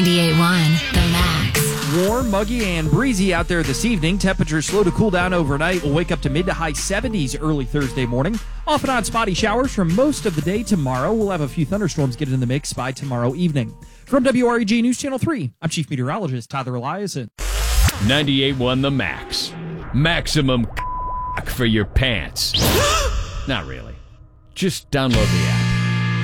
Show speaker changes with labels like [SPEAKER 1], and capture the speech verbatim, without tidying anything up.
[SPEAKER 1] ninety-eight point one, The Max.
[SPEAKER 2] Warm, muggy, and breezy out there this evening. Temperatures slow to cool down overnight. We'll wake up to mid to high seventies early Thursday morning. Off and on spotty showers for most of the day tomorrow. We'll have a few thunderstorms get in the mix by tomorrow evening. From W R E G News Channel three, I'm Chief Meteorologist Tyler Eliason.
[SPEAKER 3] ninety-eight point one The Max. Maximum for your pants. Not really. Just download the app.